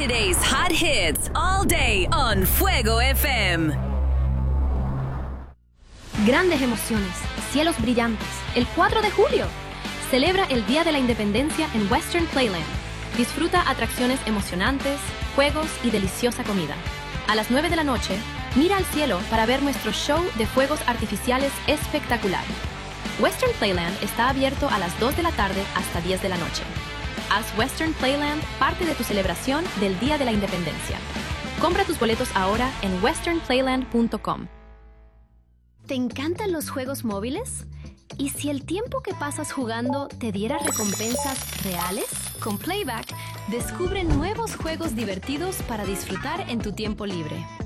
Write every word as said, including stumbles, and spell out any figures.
Saturday's hot hits all day on Fuego F M. Grandes emociones, cielos brillantes. El cuatro de julio. Celebra el Día de la Independencia en Western Playland. Disfruta atracciones emocionantes, juegos y deliciosa comida. A las nueve de la noche, mira al cielo para ver nuestro show de fuegos artificiales espectacular. Western Playland está abierto a las dos de la tarde hasta diez de la noche. Haz Western Playland parte de tu celebración del Día de la Independencia. Compra tus boletos ahora en western playland punto com. ¿Te encantan los juegos móviles? ¿Y si el tiempo que pasas jugando te diera recompensas reales? Con Playback, descubre nuevos juegos divertidos para disfrutar en tu tiempo libre.